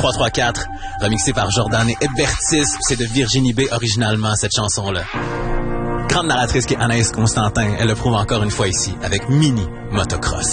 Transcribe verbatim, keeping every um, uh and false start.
trois trois quatre, remixé par Jordan et Bertis. C'est de Virginie B originalement, cette chanson-là. Grande narratrice qui est Anaïs Constantin, elle le prouve encore une fois ici, avec Mini Motocross.